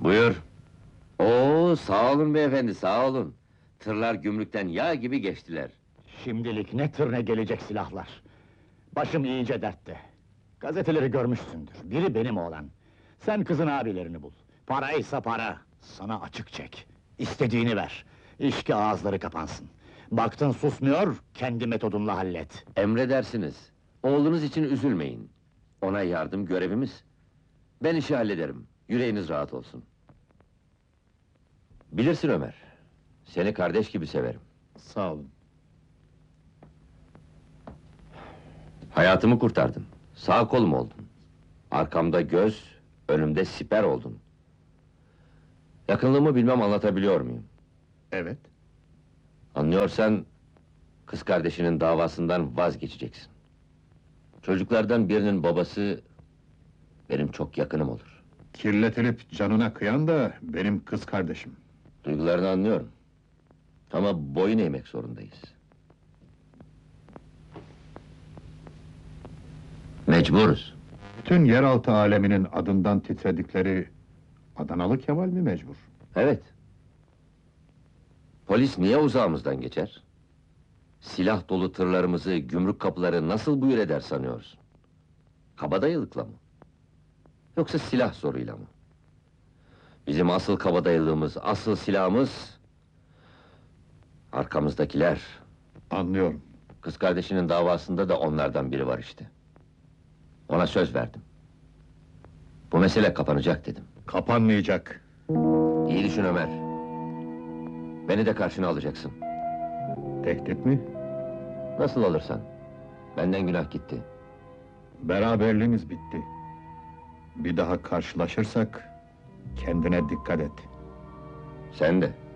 Buyur. Oo, sağ olun beyefendi, sağ olun. Tırlar gümrükten yağ gibi geçtiler. Şimdilik ne tır ne gelecek silahlar. Başım iyice dertte. Gazeteleri görmüşsündür. Biri benim oğlan. Sen kızın abilerini bul. Paraysa para. Sana açık çek. İstediğini ver. İş ki ağızları kapansın. Baktın susmuyor, kendi metodunla hallet. Emredersiniz. Oğlunuz için üzülmeyin. Ona yardım görevimiz. Ben işi hallederim. Yüreğiniz rahat olsun. Bilirsin Ömer. Seni kardeş gibi severim. Sağ olun. Hayatımı kurtardın. Sağ kolum oldun. Arkamda göz, önümde siper oldun. Yakınlığımı bilmem anlatabiliyor muyum? Evet. Anlıyorsan, kız kardeşinin davasından vazgeçeceksin. Çocuklardan birinin babası, benim çok yakınım olur. Kirletilip canına kıyan da benim kız kardeşim. Duygularını anlıyorum. Ama boyun eğmek zorundayız. Mecburuz. Bütün yeraltı aleminin adından titredikleri Adanalı Kemal mi mecbur? Evet. Polis niye uzağımızdan geçer? Silah dolu tırlarımızı, gümrük kapıları nasıl buyur eder sanıyorsun? Kabadayılıkla mı? Yoksa silah zoruyla mı? Bizim asıl kabadayılığımız, asıl silahımız... arkamızdakiler. Anlıyorum. Kız kardeşinin davasında da onlardan biri var işte. Ona söz verdim. Bu mesele kapanacak dedim. Kapanmayacak. İyi düşün Ömer. Beni de karşına alacaksın. Tehdit mi? Nasıl alırsan. Benden günah gitti. Beraberliğimiz bitti. Bir daha karşılaşırsak kendine dikkat et. Sen de.